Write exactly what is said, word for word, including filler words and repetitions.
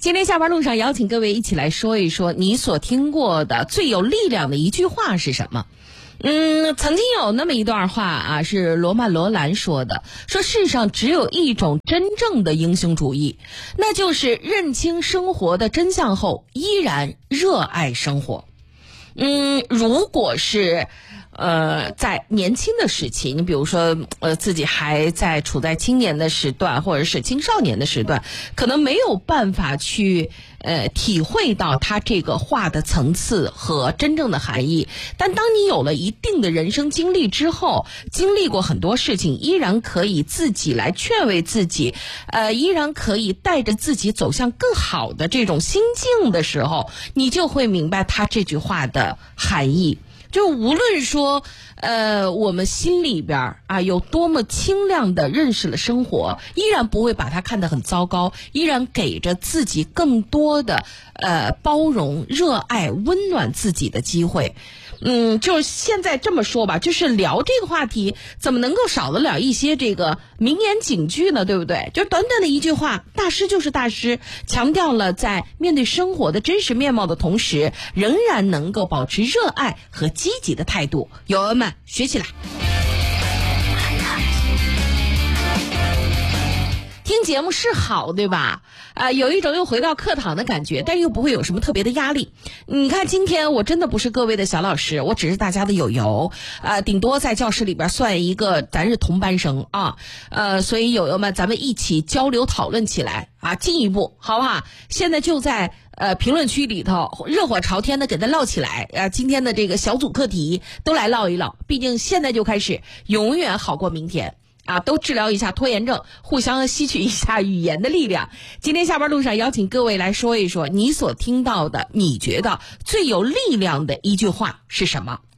今天下班路上邀请各位一起来说一说你所听过的最有力量的一句话是什么。嗯，曾经有那么一段话啊，是罗曼·罗兰说的，说世上只有一种真正的英雄主义，那就是认清生活的真相后依然热爱生活。嗯，如果是呃，在年轻的时期，你比如说，呃，自己还在处在青年的时段，或者是青少年的时段，可能没有办法去呃体会到他这个话的层次和真正的含义。但当你有了一定的人生经历之后，经历过很多事情，依然可以自己来劝慰自己，呃，依然可以带着自己走向更好的这种心境的时候，你就会明白他这句话的含义。就无论说呃我们心里边啊有多么清亮的认识了生活，依然不会把它看得很糟糕，依然给着自己更多的呃包容、热爱、温暖自己的机会。嗯，就是现在这么说吧，就是聊这个话题怎么能够少得了一些这个名言警句呢，对不对？就短短的一句话，大师就是大师，强调了在面对生活的真实面貌的同时，仍然能够保持热爱和积极的态度。友友们学起来。听节目是好，对吧？啊、呃，有一种又回到课堂的感觉，但又不会有什么特别的压力。你看，今天我真的不是各位的小老师，我只是大家的友友，呃，顶多在教室里边算一个，咱是同班生啊，呃，所以友友们，咱们一起交流讨论起来啊，进一步，好不好？现在就在呃评论区里头热火朝天的给它唠起来，呃，今天的这个小组课题都来唠一唠，毕竟现在就开始，永远好过明天。啊，都治疗一下拖延症，互相吸取一下语言的力量。今天下班路上邀请各位来说一说你所听到的，你觉得最有力量的一句话是什么？